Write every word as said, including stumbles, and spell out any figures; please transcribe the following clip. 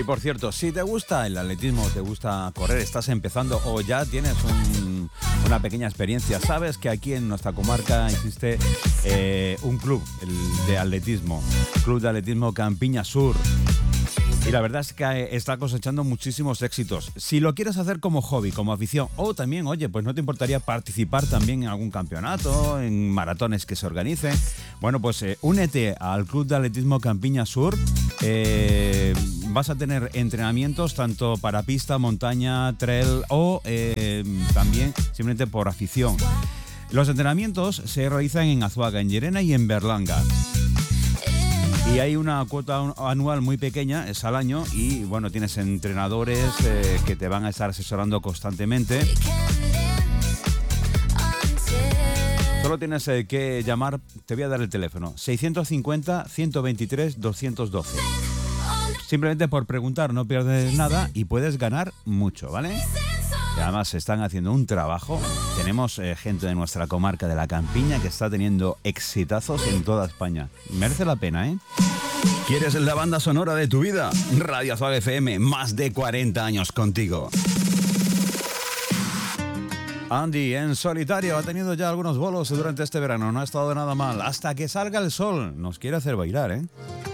Y por cierto, si te gusta el atletismo, te gusta correr, estás empezando o ya tienes un, una pequeña experiencia, sabes que aquí en nuestra comarca existe eh, un club de atletismo, Club de Atletismo Campiña Sur. Y la verdad es que está cosechando muchísimos éxitos. Si lo quieres hacer como hobby, como afición, o también, oye, pues no te importaría participar también en algún campeonato, en maratones que se organicen. Bueno, pues eh, únete al Club de Atletismo Campiña Sur. Eh, vas a tener entrenamientos tanto para pista, montaña, trail o eh, también simplemente por afición. Los entrenamientos se realizan en Azuaga, en Llerena y en Berlanga. Y hay una cuota anual muy pequeña, es al año, y bueno, tienes entrenadores eh, que te van a estar asesorando constantemente. Solo tienes eh, que llamar, te voy a dar el teléfono, seiscientos cincuenta, ciento veintitrés, doscientos doce. Simplemente por preguntar, no pierdes nada y puedes ganar mucho, ¿vale? Y además están haciendo un trabajo. Tenemos eh, gente de nuestra comarca de la Campiña que está teniendo exitazos en toda España. Merece la pena, ¿eh? ¿Quieres la banda sonora de tu vida? Radio Azuaga F M, más de cuarenta años contigo. Andy, en solitario, ha tenido ya algunos bolos durante este verano. No ha estado nada mal. Hasta que salga el sol. Nos quiere hacer bailar, ¿eh?